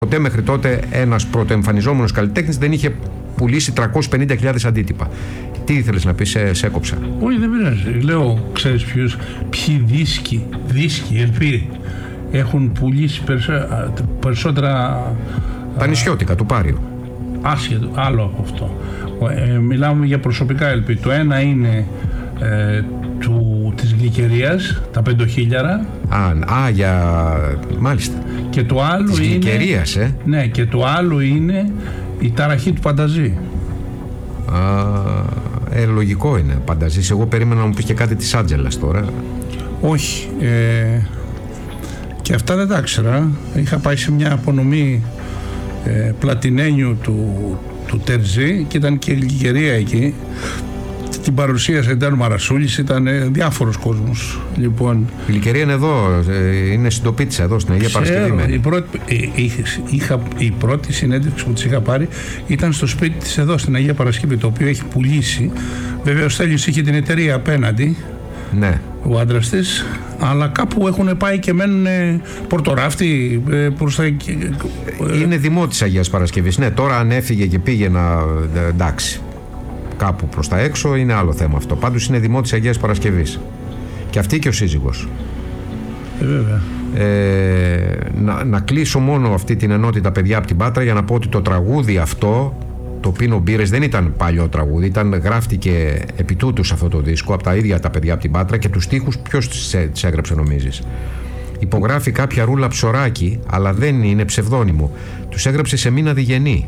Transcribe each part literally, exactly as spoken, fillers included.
Ποτέ μέχρι τότε ένας πρωτοεμφανιζόμενος καλλιτέχνης δεν είχε πουλήσει τριακόσιες πενήντα χιλιάδες αντίτυπα. Τι ήθελες να πεις, σε, σε έκοψα? Όχι, δεν πειράζει. Λέω, ξέρεις ποιους, ποιοι δίσκοι, δίσκοι, ελπίδοι, έχουν πουλήσει περισσότερα... περισσότερα τα νησιώτικα του Πάριου. Άσχετο, άλλο από αυτό. Ε, μιλάμε για προσωπικά ελπίδη. Το ένα είναι ε, του, της Γλυκερίας, τα πεντοχίλιαρα. Α, α, για... μάλιστα. Και το άλλο της είναι... Γλυκερίας, ε. Ναι, και το άλλο είναι η ταραχή του Πανταζή. Α, ε, λογικό είναι. Πανταζής. Εγώ περίμενα να μου πεις και κάτι της Άντζελας τώρα. Όχι. Ε, και αυτά δεν τα ήξερα. Είχα πάει σε μια απονομή ε, πλατινένιου του, του Τερζή και ήταν και η Γλυκερία εκεί. Την παρουσίασε, ήταν ο Μαρασούλης, ήταν ε, διάφορος κόσμος. Λοιπόν, η Γλυκερία είναι εδώ, ε, είναι συντοπίτησα εδώ στην Αγία Παρασκευή. Η πρώτη, ε, είχα, η πρώτη συνέντευξη που της είχα πάρει ήταν στο σπίτι της εδώ στην Αγία Παρασκευή, το οποίο έχει πουλήσει. Βέβαια ο Στέλιος είχε την εταιρεία απέναντι, ναι, ο άντρας της, αλλά κάπου έχουν πάει και μένουν Πορτοράφτη ε, προς τα... Είναι δημό της Αγίας Παρασκευής. Ναι, τώρα αν έφυγε και πήγε να... εντάξει, κάπου προς τα έξω είναι άλλο θέμα αυτό. Πάντως είναι δημό της Αγίας Παρασκευής. Και αυτή και ο σύζυγος. Ε, βέβαια. Ε, να, να κλείσω μόνο αυτή την ενότητα, παιδιά, από την Πάτρα, για να πω ότι το τραγούδι αυτό, το Πίνο Μπύρες, δεν ήταν παλιό τραγούδι. Ήταν, γράφτηκε επί τούτου σε αυτό το δίσκο από τα ίδια τα παιδιά από την Πάτρα, και τους στίχους ποιος τις έγραψε νομίζεις? Υπογράφει κάποια Ρούλα Ψωράκη, αλλά δεν είναι ψευδόνυμο. Τους έγραψε η Σεμίνα Διγενή.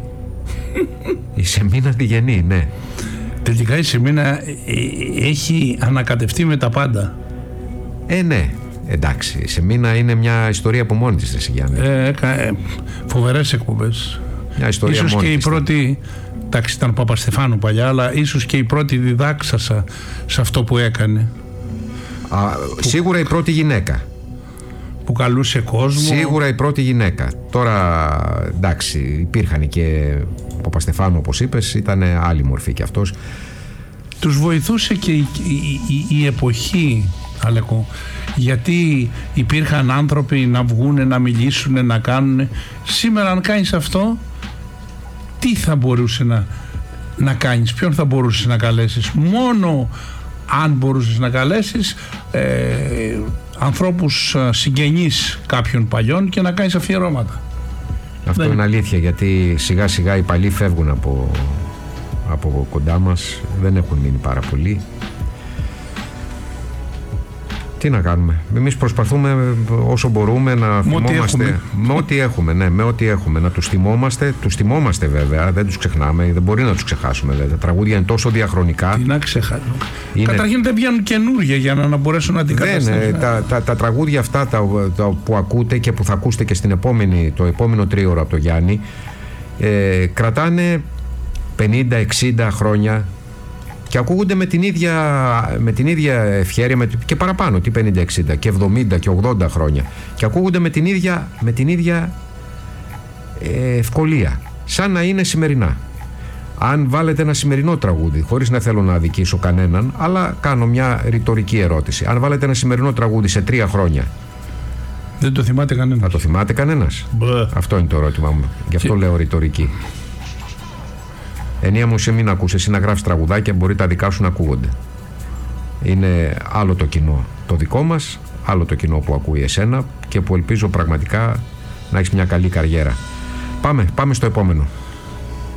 Η Σεμίνα Διγενή, ναι. Τελικά η Σεμίνα έχει ανακατευτεί με τα πάντα. Ε, ναι. Εντάξει, η Σεμίνα είναι μια ιστορία από μόνη της, ρε Γιάννη. Ε, ε, φοβερές εκπομπές. Μια ιστορία ίσως μόνη και η της. πρώτη, εντάξει, ήταν Παπαστεφάνου παλιά, αλλά ίσως και η πρώτη διδάξασα σε αυτό που έκανε. Α, που, σίγουρα η πρώτη γυναίκα. Που καλούσε κόσμο. Σίγουρα η πρώτη γυναίκα. Τώρα, εντάξει, υπήρχαν και ο Παπαστεφάνου, όπως είπες, ήταν άλλη μορφή κι αυτός. Τους βοηθούσε και η, η, η, η εποχή, Αλεκό, γιατί υπήρχαν άνθρωποι να βγούνε, να μιλήσουν, να κάνουν. Σήμερα αν κάνεις αυτό, τι θα μπορούσε να, να κάνεις, ποιον θα μπορούσες να καλέσεις? Μόνο αν μπορούσες να καλέσεις ε, ανθρώπους συγγενείς κάποιων παλιών και να κάνεις αφιερώματα. Αυτό δεν είναι αλήθεια, γιατί σιγά σιγά οι παλιοί φεύγουν από, από κοντά μας, δεν έχουν μείνει πάρα πολλοί. Τι να κάνουμε? Εμείς προσπαθούμε όσο μπορούμε να με θυμόμαστε με ό,τι έχουμε, ναι, με ό,τι έχουμε, να τους θυμόμαστε. Τους θυμόμαστε βέβαια, δεν τους ξεχνάμε, δεν μπορεί να τους ξεχάσουμε. Δηλαδή. Τα τραγούδια είναι τόσο διαχρονικά. Τι να ξεχάσουμε? Είναι... Καταρχήν δεν βγαίνουν καινούργια για να, να μπορέσουν να αντικαταστήσουν. Τα, τα, τα τραγούδια αυτά τα, τα που ακούτε και που θα ακούσετε και στην επόμενη, το επόμενο τρίωρο από το Γιάννη, ε, κρατάνε πενήντα εξήντα χρόνια. Και ακούγονται με την ίδια, με την ίδια ευχέρεια με, και παραπάνω, τι πενήντα εξήντα και εβδομήντα και ογδόντα χρόνια. Και ακούγονται με την ίδια, με την ίδια ε, ευκολία. Σαν να είναι σημερινά. Αν βάλετε ένα σημερινό τραγούδι, χωρίς να θέλω να αδικήσω κανέναν, αλλά κάνω μια ρητορική ερώτηση. Αν βάλετε ένα σημερινό τραγούδι σε τρία χρόνια, δεν το θυμάται κανένας. Θα το θυμάται κανένας? Μπε. Αυτό είναι το ερώτημά μου. Γι' αυτό και... λέω ρητορική. Ενία μου, σε μην ακούς, εσύ να γράφεις τραγουδάκια, μπορεί τα δικά σου να ακούγονται. Είναι άλλο το κοινό το δικό μας, άλλο το κοινό που ακούει εσένα και που ελπίζω πραγματικά να έχεις μια καλή καριέρα. Πάμε, πάμε στο επόμενο.